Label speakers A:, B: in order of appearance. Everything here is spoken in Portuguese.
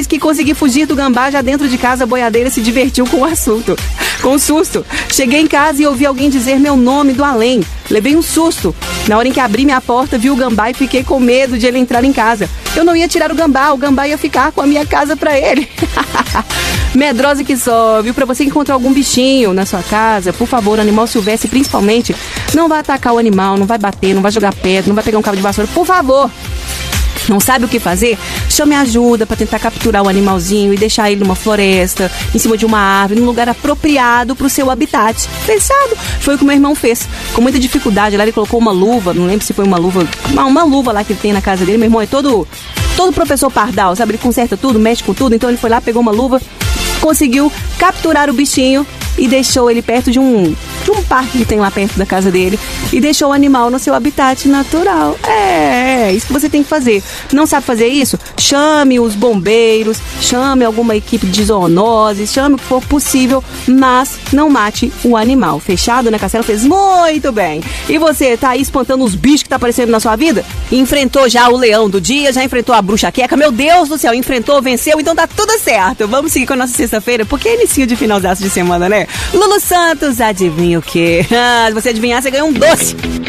A: que consegui fugir do gambá, já dentro de casa a boiadeira se divertiu com o assunto. Com um susto. Cheguei em casa e ouvi alguém dizer meu nome do além. Levei um susto. Na hora em que abri minha porta, vi o gambá e fiquei com medo de ele entrar em casa. Eu não ia tirar o gambá ia ficar com a minha casa pra ele. Medrosa que só, viu? Pra você encontrar algum bichinho na sua casa, por favor, animal silvestre principalmente, não vai atacar o animal, não vai bater, não vai jogar pedra, não vai pegar um cabo de vassoura, por favor. Não sabe o que fazer? Chame ajuda para tentar capturar o animalzinho e deixar ele numa floresta, em cima de uma árvore, num lugar apropriado para o seu habitat. Fechado? Foi o que meu irmão fez. Com muita dificuldade, lá ele colocou uma luva, não lembro se foi uma luva lá que ele tem na casa dele. Meu irmão é todo professor pardal, sabe? Ele conserta tudo, mexe com tudo. Então ele foi lá, pegou uma luva, conseguiu capturar o bichinho e deixou ele perto de um parque que tem lá perto da casa dele e deixou o animal no seu habitat natural. É isso que você tem que fazer. Não sabe fazer isso? Chame os bombeiros, chame alguma equipe de zoonoses, chame o que for possível, mas não mate o animal. Fechado, né, Castelo? Fez muito bem. E você, tá aí espantando os bichos que tá aparecendo na sua vida? Enfrentou já o leão do dia, já enfrentou a bruxa queca, meu Deus do céu, enfrentou, venceu, então tá tudo certo. Vamos seguir com a nossa sexta-feira, porque é inicio de finalzaço de semana, né? Lulu Santos, adivinha o quê? Se você adivinhar, você ganha um doce.